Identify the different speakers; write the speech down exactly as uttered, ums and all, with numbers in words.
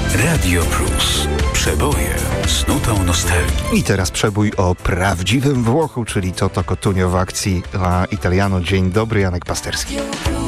Speaker 1: Radio Plus. Przeboje z nutą nostalgii.
Speaker 2: I teraz przebój o prawdziwym Włochu, czyli Toto Cotugno w akcji La Italiano. Dzień dobry, Janek Pasterski.